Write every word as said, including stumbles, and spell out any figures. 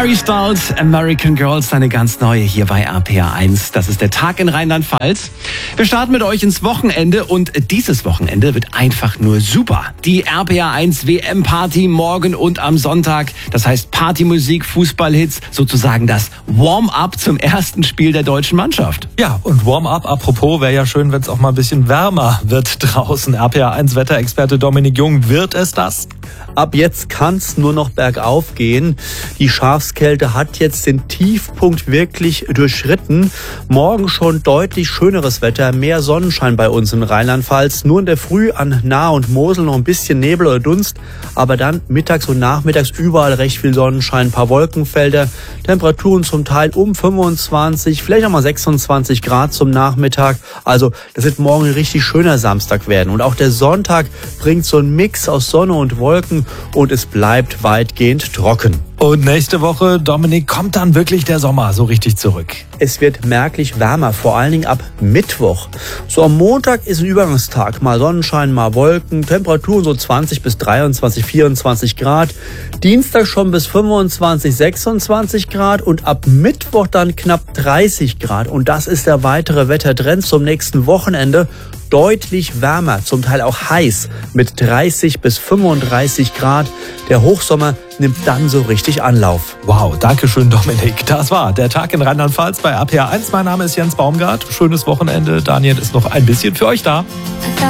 Harry Styles, American Girls, eine ganz neue hier bei R P R eins. Das ist der Tag in Rheinland-Pfalz. Wir starten mit euch ins Wochenende und dieses Wochenende wird einfach nur super. Die R P R eins W M-Party morgen und am Sonntag. Das heißt Partymusik, Fußballhits, sozusagen das Warm-up zum ersten Spiel der deutschen Mannschaft. Ja, und Warm-up, apropos, wäre ja schön, wenn es auch mal ein bisschen wärmer wird draußen. R P R eins Wetterexperte Dominik Jung, wird es das? Ab jetzt kann es nur noch bergauf gehen. Die Schafskälte hat jetzt den Tiefpunkt wirklich durchschritten. Morgen schon deutlich schöneres Wetter, mehr Sonnenschein bei uns in Rheinland-Pfalz. Nur in der Früh an Nahe und Mosel noch ein bisschen Nebel oder Dunst. Aber dann mittags und nachmittags überall recht viel Sonnenschein, ein paar Wolkenfelder. Temperaturen zum Teil um fünfundzwanzig, vielleicht auch mal sechsundzwanzig Grad zum Nachmittag. Also das wird morgen ein richtig schöner Samstag werden. Und auch der Sonntag bringt so einen Mix aus Sonne und Wolken. Und es bleibt weitgehend trocken. Und nächste Woche, Dominik, kommt dann wirklich der Sommer so richtig zurück? Es wird merklich wärmer, vor allen Dingen ab Mittwoch. So am Montag ist ein Übergangstag, mal Sonnenschein, mal Wolken, Temperaturen so zwanzig bis dreiundzwanzig, vierundzwanzig Grad. Dienstag schon bis fünfundzwanzig, sechsundzwanzig Grad und ab Mittwoch dann knapp dreißig Grad. Und das ist der weitere Wettertrend zum nächsten Wochenende. Deutlich wärmer, zum Teil auch heiß mit dreißig bis fünfunddreißig Grad. Der Hochsommer nimmt dann so richtig Anlauf. Wow, danke schön, Dominik. Das war der Tag in Rheinland-Pfalz bei R P R eins. Mein Name ist Jens Baumgart. Schönes Wochenende. Daniel ist noch ein bisschen für euch da.